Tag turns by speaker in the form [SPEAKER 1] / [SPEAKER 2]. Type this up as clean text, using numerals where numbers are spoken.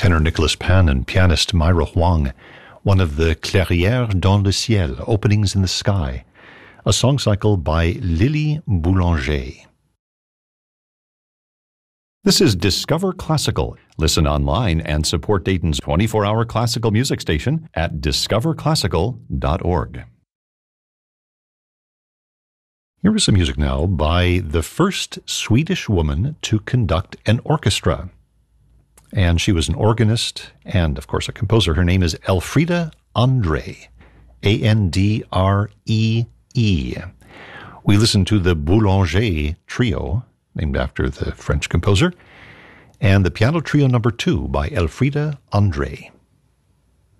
[SPEAKER 1] tenor Nicholas Pan and pianist Myra Huang, one of the Clairières dans le ciel, Openings in the Sky, a song cycle by Lily Boulanger. This is Discover Classical. Listen online and support Dayton's 24-hour classical music station at discoverclassical.org. Here is some music now by the first Swedish woman to conduct an orchestra. And she was an organist and, of course, a composer. Her name is Elfriede André, Andree. We listen to the Boulanger Trio, named after the French composer, and the Piano Trio No. 2 by Elfriede André.